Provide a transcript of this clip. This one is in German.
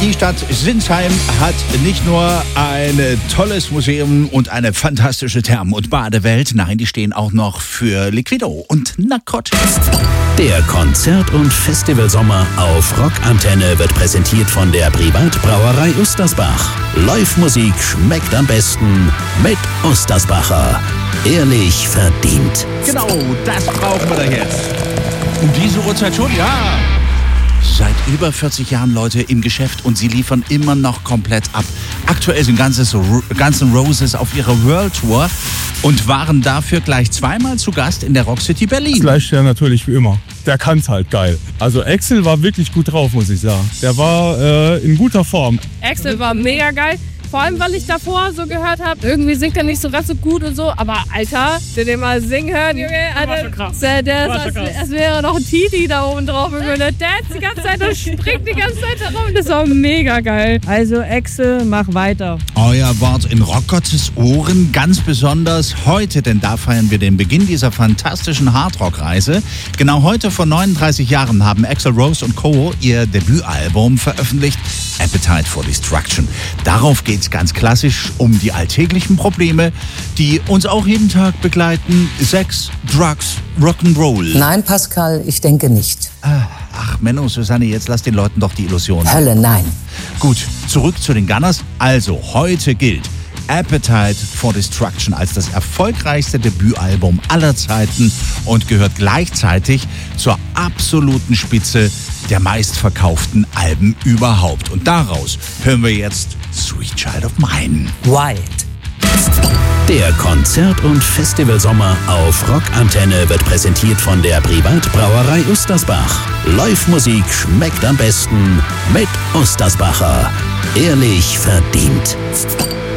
Die Stadt Sinsheim hat nicht nur ein tolles Museum und eine fantastische Thermen- und Badewelt, nein, die stehen auch noch für Liquido und Narcotics. Der Konzert- und Festivalsommer auf Rockantenne wird präsentiert von der Privatbrauerei Ustersbach. Live-Musik schmeckt am besten mit Ustersbacher. Ehrlich verdient. Genau, das brauchen wir da jetzt. Um diese Uhrzeit schon, ja. Seit über 40 Jahren, Leute, im Geschäft und sie liefern immer noch komplett ab. Aktuell sind Guns N' Roses auf ihrer World Tour und waren dafür gleich zweimal zu Gast in der Rock City Berlin. Gleich ja natürlich wie immer. Der kann's halt geil. Also Axl war wirklich gut drauf, muss ich sagen. Der war in guter Form. Axl war mega geil. Vor allem, weil ich davor so gehört habe, irgendwie singt er nicht so ganz so gut und so. Aber Alter, den mal singen hören, Junge, Alter, das wäre noch ein Titi da oben drauf. Der dance die ganze Zeit und springt die ganze Zeit herum. Das war mega geil. Also Axl, mach weiter. Euer Wort in Rockgottes Ohren, ganz besonders heute, denn da feiern wir den Beginn dieser fantastischen Hardrock-Reise. Genau heute vor 39 Jahren haben Axl Rose und Co. ihr Debütalbum veröffentlicht, Appetite for Destruction. Darauf geht's ganz klassisch um die alltäglichen Probleme, die uns auch jeden Tag begleiten. Sex, Drugs, Rock'n'Roll. Nein, Pascal, ich denke nicht. Ach, Menno, Susanne, jetzt lass den Leuten doch die Illusion. Hölle, nein. Gut, zurück zu den Gunners. Also, heute gilt Appetite for Destruction als das erfolgreichste Debütalbum aller Zeiten und gehört gleichzeitig zur absoluten Spitze der meistverkauften Alben überhaupt. Und daraus hören wir jetzt Sweet Child of Mine. Wild. Der Konzert- und Festivalsommer auf Rockantenne wird präsentiert von der Privatbrauerei Ustersbach. Live-Musik schmeckt am besten mit Ustersbacher. Ehrlich verdient.